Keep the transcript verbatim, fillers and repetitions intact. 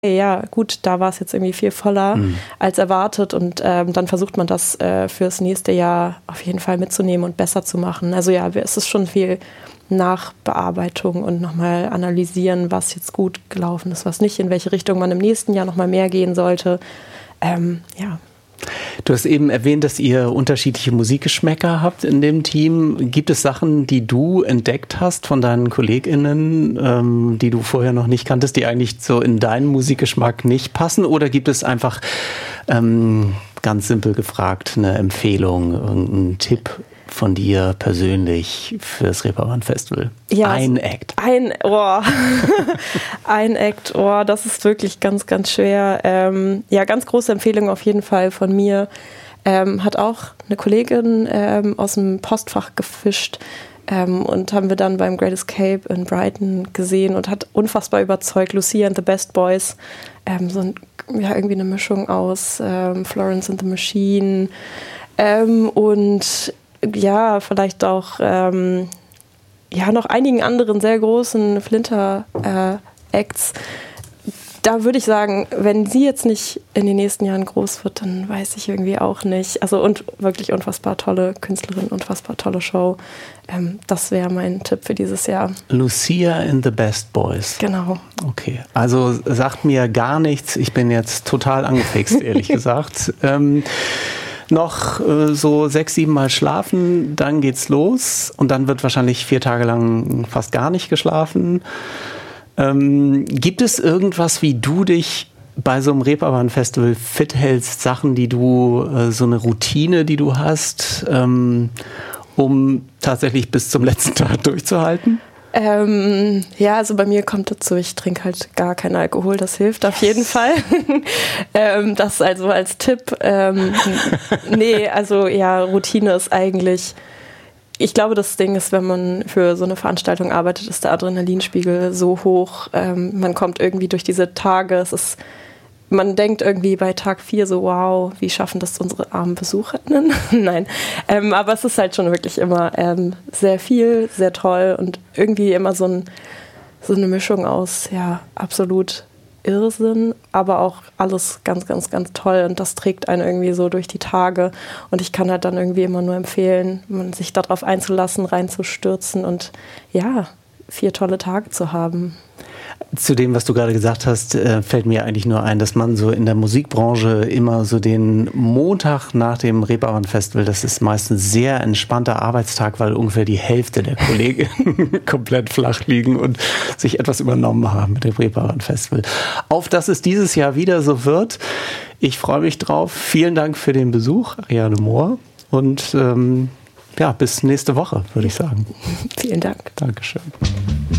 ja gut, da war es jetzt irgendwie viel voller mhm. als erwartet und ähm, dann versucht man das äh, fürs nächste Jahr auf jeden Fall mitzunehmen und besser zu machen. Also ja, es ist schon viel Nachbearbeitung und nochmal analysieren, was jetzt gut gelaufen ist, was nicht, in welche Richtung man im nächsten Jahr nochmal mehr gehen sollte. Ähm, ja. Du hast eben erwähnt, dass ihr unterschiedliche Musikgeschmäcker habt in dem Team. Gibt es Sachen, die du entdeckt hast von deinen KollegInnen, ähm, die du vorher noch nicht kanntest, die eigentlich so in deinen Musikgeschmack nicht passen? Oder gibt es einfach, ähm, ganz simpel gefragt, eine Empfehlung, irgendeinen Tipp von dir persönlich für das Reeperbahn Festival? Ja, ein Act. Ein, oh. ein Act, oh, das ist wirklich ganz, ganz schwer. Ähm, ja, ganz große Empfehlung auf jeden Fall von mir. Ähm, hat auch eine Kollegin ähm, aus dem Postfach gefischt ähm, und haben wir dann beim Great Escape in Brighton gesehen und hat unfassbar überzeugt. Lucia and the Best Boys, ähm, so ein, ja, irgendwie eine Mischung aus ähm, Florence and the Machine ähm, und ja, vielleicht auch ähm, ja, noch einigen anderen sehr großen Flinter-Acts. Äh, da würde ich sagen, wenn sie jetzt nicht in den nächsten Jahren groß wird, dann weiß ich irgendwie auch nicht. Also und wirklich unfassbar tolle Künstlerin, unfassbar tolle Show. Ähm, das wäre mein Tipp für dieses Jahr. Lucia and the Best Boys. Genau. Okay, also sagt mir gar nichts. Ich bin jetzt total angefixt, ehrlich gesagt. Ähm, Noch äh, so sechs, sieben Mal schlafen, dann geht's los und dann wird wahrscheinlich vier Tage lang fast gar nicht geschlafen. Ähm, gibt es irgendwas, wie du dich bei so einem Reeperbahn-Festival fit hältst, Sachen, die du, äh, so eine Routine, die du hast, ähm, um tatsächlich bis zum letzten Tag durchzuhalten? Ähm, ja, also bei mir kommt dazu, ich trinke halt gar keinen Alkohol, das hilft auf jeden Fall. ähm, das also als Tipp. Ähm, nee, also ja, Routine ist eigentlich, ich glaube, das Ding ist, wenn man für so eine Veranstaltung arbeitet, ist der Adrenalinspiegel so hoch. Ähm, man kommt irgendwie durch diese Tage, es ist, man denkt irgendwie bei Tag vier so, wow, wie schaffen das unsere armen BesucherInnen? Nein, ähm, aber es ist halt schon wirklich immer ähm, sehr viel, sehr toll und irgendwie immer so, ein, so eine Mischung aus, ja, absolut Irrsinn, aber auch alles ganz, ganz, ganz toll und das trägt einen irgendwie so durch die Tage und ich kann halt dann irgendwie immer nur empfehlen, sich darauf einzulassen, reinzustürzen und ja, vier tolle Tage zu haben. Zu dem, was du gerade gesagt hast, fällt mir eigentlich nur ein, dass man so in der Musikbranche immer so den Montag nach dem Reeperbahn Festival, das ist meistens sehr entspannter Arbeitstag, weil ungefähr die Hälfte der Kollegen komplett flach liegen und sich etwas übernommen haben mit dem Reeperbahn Festival. Auf dass es dieses Jahr wieder so wird. Ich freue mich drauf. Vielen Dank für den Besuch, Ariane Mohr. Und ähm, ja, bis nächste Woche, würde ich sagen. Vielen Dank. Dankeschön.